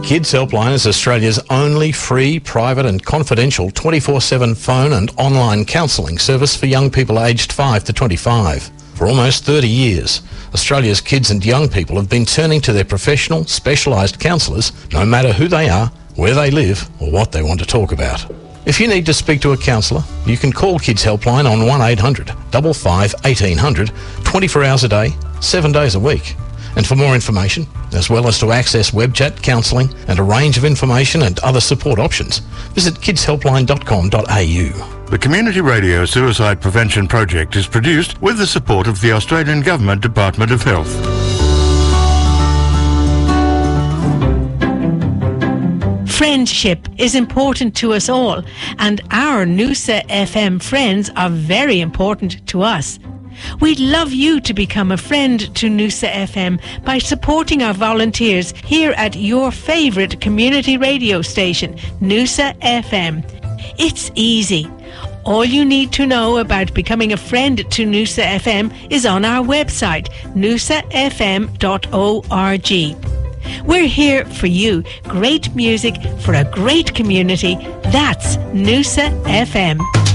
Kids Helpline is Australia's only free, private and confidential 24/7 phone and online counselling service for young people aged 5 to 25. For almost 30 years, Australia's kids and young people have been turning to their professional, specialised counsellors, no matter who they are, where they live or what they want to talk about. If you need to speak to a counsellor, you can call Kids Helpline on 1800 55 1800, 24 hours a day, 7 days a week. And for more information, as well as to access web chat, counselling and a range of information and other support options, visit kidshelpline.com.au. The Community Radio Suicide Prevention Project is produced with the support of the Australian Government Department of Health. Friendship is important to us all, and our Noosa FM friends are very important to us. We'd love you to become a friend to Noosa FM by supporting our volunteers here at your favourite community radio station, Noosa FM. It's easy. All you need to know about becoming a friend to Noosa FM is on our website, noosafm.org. We're here for you. Great music for a great community. That's Noosa FM.